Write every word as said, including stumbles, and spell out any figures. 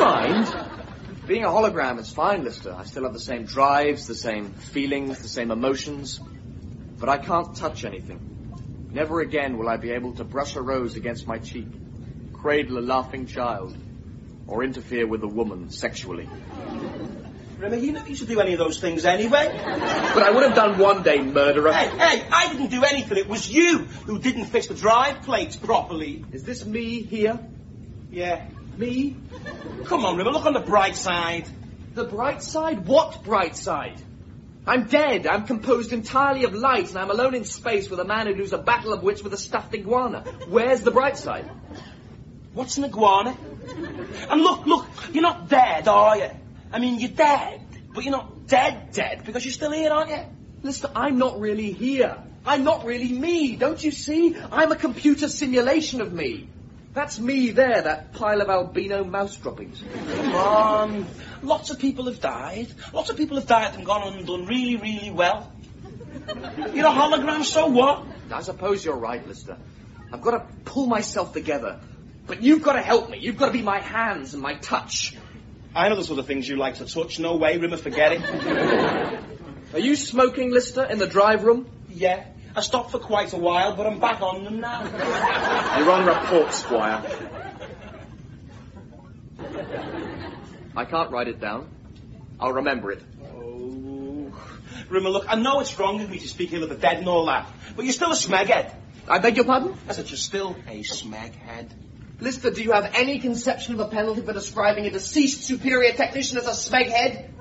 mind? Being a hologram is fine, Lister. I still have the same drives, the same feelings, the same emotions. But I can't touch anything. Never again will I be able to brush a rose against my cheek, cradle a laughing child, or interfere with a woman sexually. Rimmer, you didn't used to do any of those things anyway. But I would have done one day, murderer. Hey, hey, I didn't do anything. It was you who didn't fix the drive plates properly. Is this me here? Yeah. Me? Come on, Rimmer, look on the bright side. The bright side? What bright side? I'm dead. I'm composed entirely of light, and I'm alone in space with a man who'd lose a battle of wits with a stuffed iguana. Where's the bright side? What's an iguana? And look, look, you're not dead, are you? I mean, you're dead, but you're not dead dead, because you're still here, aren't you? Listen, I'm not really here. I'm not really me. Don't you see? I'm a computer simulation of me. That's me there, that pile of albino mouse droppings. Come on. Lots of people have died. Lots of people have died and gone on and done really, really well. You're a hologram, so what? I suppose you're right, Lister. I've got to pull myself together. But you've got to help me. You've got to be my hands and my touch. I know the sort of things you like to touch. No way, Rimmer, forget it. Are you smoking, Lister, in the drive room? Yeah. I stopped for quite a while, but I'm back on them now. You're on report, Squire. I can't write it down. I'll remember it. Oh. Rimmer, look, I know it's wrong of me to speak ill of the dead and all that, but you're still a smeghead. I beg your pardon? I said you're still a smeghead. Lister, do you have any conception of a penalty for describing a deceased superior technician as a smeghead?